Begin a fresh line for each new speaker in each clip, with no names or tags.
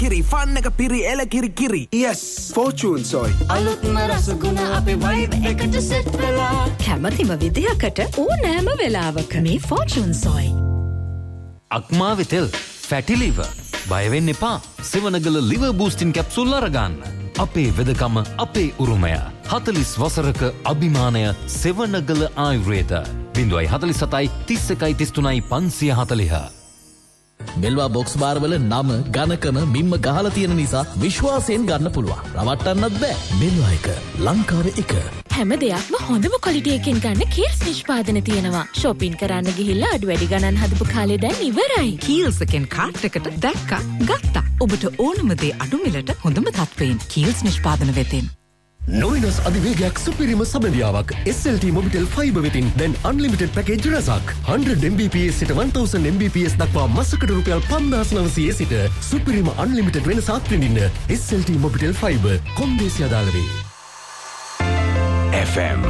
Kiri fun එක piri ela kiri kiri.
Yes, Fortune Soy.
අලුත්ම රසගුණ අපේ vibe එකට set වෙලා.
කැමතිම විදිහකට ඕනෑම වෙලාවක මේ Fortune Soy.
අක්මා වෙතෙල් fatty liver. බය වෙන්න එපා. සෙවණගල liver boosting capsule අරගන්න. අපේ වෙදකම අපේ උරුමය. 40 වසරක අභිමානය සෙවණගල ආයුර්වේද. 047 31 33 540.
මෙල්වා බොක්ස් බාර් වල නම ඝනකම මිම්ම ගහලා තියෙන නිසා විශ්වාසයෙන් ගන්න පුළුවන්. රවට්ටන්නත් බෑ. මෙල්වා එක ලංකාවේ එක.
හැම දෙයක්ම හොඳම ක්වොලිටි එකකින් ගන්න කීල්ස් නිෂ්පාදන තියෙනවා. shopping කරන්න ගිහිල්ලා අඩු වැඩි ගණන් හදපු කාලේ දැන් ඉවරයි.
කීල්ස් එකෙන් කාට් එකට දැක්කා ගත්තා. ඔබට ඕනම දේ අඩු මිලට හොඳම තත්ත්වයෙන් කීල්ස් නිෂ්පාදන වෙතින්.
නොවිනස් අධිවේගයක් සුපිරිම සබඳියාවක් SLT Mobitel Fiber වෙතින් දැන් unlimited package රසක් 100 Mbps සිට 1000 Mbps දක්වා මාසකට රුපියල් 5900 සිට සුපිරිම unlimited වෙනසක් විඳින්න SLT Mobitel Fiber කොන්දේසි අදාළ වේ.
FM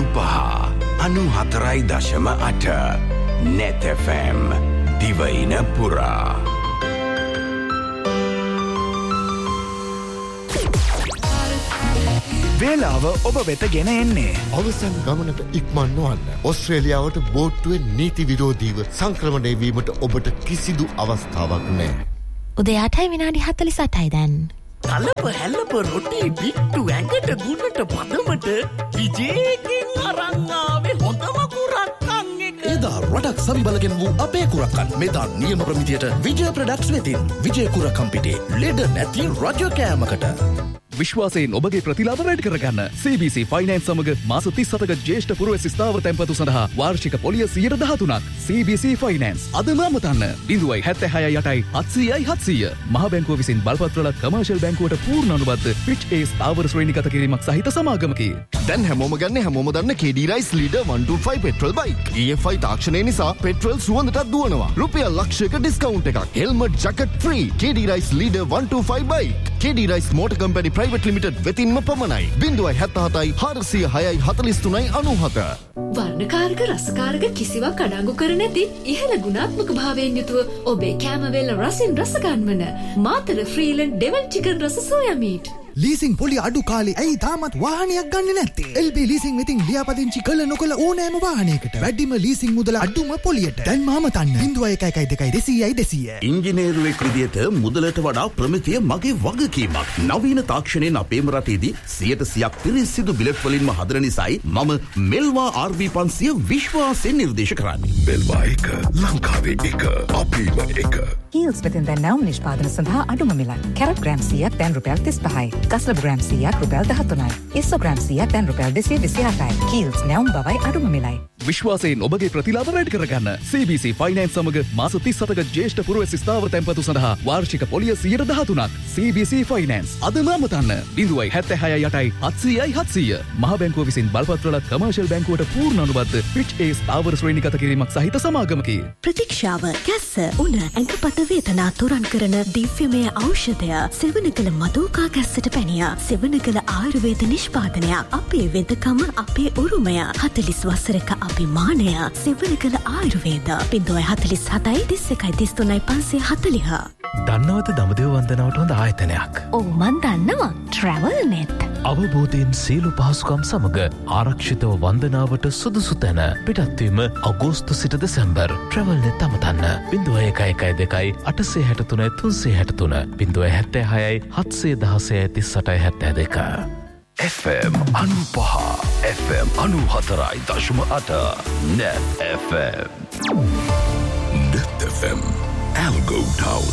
95.4.8 Net FM දිවයින පුරා. වේලාව ඔබ වෙත ගෙන එන්නේ
අවසන් ගමනට ඉක්මන් නොවන්න. ඔස්ට්‍රේලියාවට බෝට්ටුවේ නීති විරෝධීව සංක්‍රමණය වීමට ඔබට කිසිදු අවස්ථාවක් නැහැ.
උදේ 8යි විනාඩි 48යි දැන්.
කලප හැලප රොටි පිට්ටු ඇඟට ගුණට පදමට විජේකින් අරන් ආවේ හොඳම කුරක්කන් එක.
එදා රටක් සවිබලගෙන වූ අපේ කුරක්කන් මෙදා නියම ප්‍රමිතියට විජය ප්‍රොඩක්ට්ස් වෙතින් විජය කුරක්කන් පිටේ ලෙඩ නැති රජ කෑමකට.
විශ්වාසයෙන් ඔබගේ ප්‍රතිලාභ වැඩි කරගන්න CBC Finance සමග මාස 37ක ජ්‍යෙෂ්ඨ පුරවැසි ස්ථාවර තැන්පතු සඳහා වාර්ෂික පොලිය 13%ක්. CBC Finance අදම අමතන්න 0.78 මහ බැංකුව විසින් බලපත්‍රලත් කමර්ෂල් බැංකුවට පූර්ණ අනුබද්ධ Fitch A ස්ථාවර ශ්‍රේණිගත කිරීමක් සහිත සමාගමකි.
දැන් හැමෝම ගන්න හැමෝම දන්න KD Rice Leader 125 petrol bike. EFI තාක්ෂණය නිසා පෙට්‍රල් සුවඳටත් දුවනවා. රුපියල් ලක්ෂයක ඩිස්කවුන්ට් එකක්. Helmet jacket free. KD Rice Leader 125 bike. KD Rice Motor Company Private Limited වෙතින්ම පමණයි. 077 406 43 97.
වර්ණකාරක රසකාරක කිසිවක් අඩංගු කර නැති ඉහළ ගුණාත්මක භාවයෙන් යුතුව ඔබේ කැමවේල රසින් රස ගන්වන මාතර ෆ්‍රීලන්ඩ් ඩෙවල් චිකන් රස සෝයා මීට්.
ලීසින් පොලි අඩු කාලේ ඇයි තාමත් වාහනයක් ගන්නේ නැත්තේ? LB ලීසින් වෙතින් ලියාපදිංචි කළ නොකළ ඕනෑම වාහනයකට වැඩිම ලීසින් මුදල අඩුම පොලියට. දැන් මාම තන්න 0112
ඉංජිනේරුවෙක් විදියට මුදලට වඩා ප්‍රමිතිය මගේ වගකීමක්. නවීන තාක්ෂණයෙන් අපේම රටේදී 100% පිරිසිදු බිලට් වලින්ම හදන නිසායි මම මෙල්වා RB 500 විශ්වාසයෙන් නිර්දේශ කරන්නේ.
මෙල්වා එක ලංකාවේ එක අපේම එක.
කීල්ස් වෙතින් දැන් නවම නිෂ්පාදන සඳහා අඩුම මිල. කැරට් ග්‍රෑම් 100ක් දැන් රුපියල් 35යි. කස්ලබ් ග්‍රෑම් 100ක් රුපියල් 13යි. ඉස්සෝ ග්‍රෑම් 100ක් දැන් රුපියල් 228යි. කීල්ස් නවම් බවයි අඩුම මිලයි.
විශ්වාසයෙන් ඔබගේ ප්‍රතිලාභ වැඩි කරගන්න CBC Finance සමග මාස 37ක ජ්‍යෙෂ්ඨ පුරවැසි ස්ථාවර තැන්පතු සඳහා වාර්ෂික පොලිය 13%ක්. CBC Finance අදම අමතන්න 0.78 මහ බැංකුව විසින් බලපත්‍රලත් කමර්ෂල් බැංකුවට පූර්ණ අනුබද්ධ Fitch A ස්ථාවර ශ්‍රේණිගත කිරීමක් සහිත සමාගමකි.
ප්‍රතික්ෂාව කැස්ස උණ ඇඟපත වේදනා තුරන් කරන දිව්‍යමය ඖෂධය සෙවණගල මදෝකා කැස්සට පැනිය. සෙවණගල ආයුර්වේද නිෂ්පාදනයක්. අපේ වෙදකම අපේ උරුමය. 40 වසරක අභිමානය සෙවණගල ආයුර්වේද 047 31 33 540.
දන්නවද දඹදිව වන්දනාවට හොඳ ආයතනයක්?
ඔව් මන් දන්නවා. Travel Net.
අවබෝධයෙන් සියලු පහසුකම් සමග ආරක්ෂිතව වන්දනාවට සුදුසු තැන. පිටත්වීම අගෝස්තු සිට December. Travel Net අමතන්න 0112 863 363 076 716 38
FM 95 FM 94.8 Net FM Net FM Algo Town